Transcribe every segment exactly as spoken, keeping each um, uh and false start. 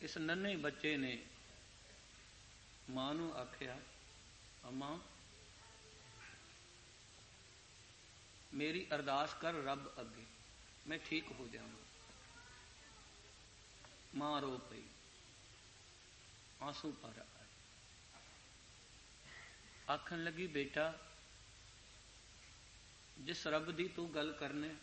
इस नन्हे बच्चे ने मां नूं आख्या, अम्मा मेरी अरदास कर रब अगे, मैं ठीक हो जाऊंगा। मां रो पई, आंसू भर आए। आखन लगी, बेटा जिस रब दी तू गल करने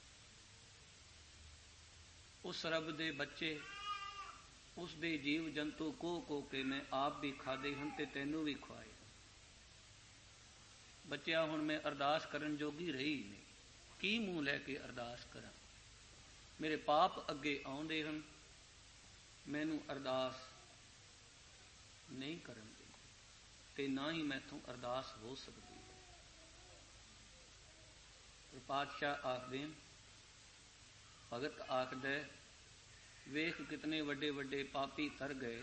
उस रब दे बच्चे उस दे जीव जंतु को को के मैं आप भी खादे हन ते तैनू भी खुआए। बच्चिया हुण मैं अरदास करन जोगी रही नहीं, की मूँह लैके अरदास करा। मेरे पाप अगे आउंदे हन, मैनू अरदास नहीं करन देंदे ते ना ही मैथों अरदास हो सकती है। पातशाह आखदे, भगत आखद, वेख कितने वड्डे वड्डे पापी तर गए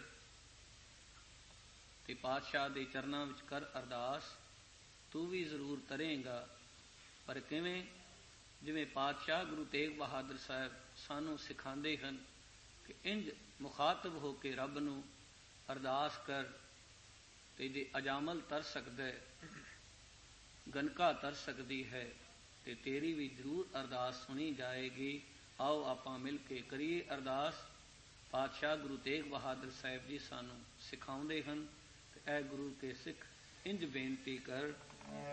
ते पातशाह दे चरनां विच कर अरदास, तू भी जरूर तरेगा। पर किवें? जिवें पातशाह गुरु तेग बहादुर साहब सानू सिखांदे हन कि इंज मुखातब हो के रब नू अरदास कर ते जे अजामल तर सकदा है, गनका तर सकती है ते तेरी भी जरूर अरदास सुनी जाएगी। आओ आपां मिल के करिए अरदास। पातशाह गुरु तेग बहादुर साहब जी सानू सिखाउंदे हन ते ऐ गुरु के सिख इंज बेनती कर,